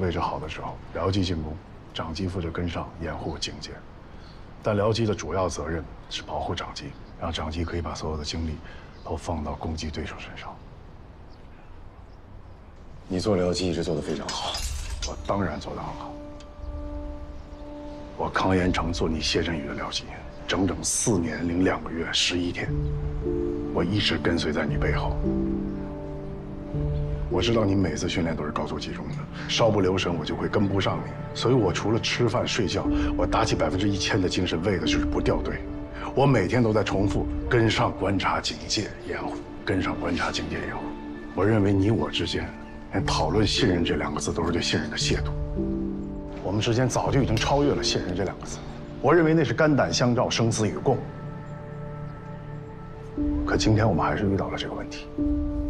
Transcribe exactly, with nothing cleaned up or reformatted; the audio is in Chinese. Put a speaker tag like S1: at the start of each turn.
S1: 位置好的时候，僚机进攻，长机负责跟上掩护警戒。但僚机的主要责任是保护长机，让长机可以把所有的精力都放到攻击对手身上。
S2: 你做僚机一直做得非常好，
S1: 我当然做得很好。我康延成做你谢振宇的僚机，整整四年零两个月十一天，我一直跟随在你背后。我知道你每次训练都是高度集中的，稍不留神我就会跟不上你，所以我除了吃饭睡觉，我打起百分之一千的精神，为的就是不掉队。我每天都在重复跟上、观察、警戒、掩护，跟上、观察、警戒、掩护。我认为你我之间，连讨论信任这两个字都是对信任的亵渎。我们之间早就已经超越了信任这两个字，我认为那是肝胆相照、生死与共。可今天我们还是遇到了这个问题。